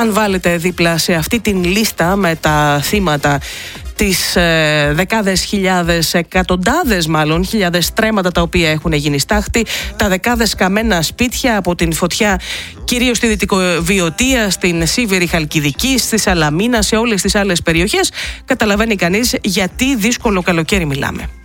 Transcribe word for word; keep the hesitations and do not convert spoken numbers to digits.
αν βάλετε δίπλα σε αυτή την λίστα με τα θύματα τις ε, δεκάδες χιλιάδες, εκατοντάδες μάλλον χιλιάδες στρέμματα τα οποία έχουν γίνει στάχτη, τα δεκάδες καμένα σπίτια από την φωτιά κυρίως στη Δυτικοβιωτία, στην Σίβηρη Χαλκιδική, στη Σαλαμίνα, σε όλες τις άλλες περιοχές, καταλαβαίνει κανείς γιατί δύσκολο καλοκαίρι μιλάμε.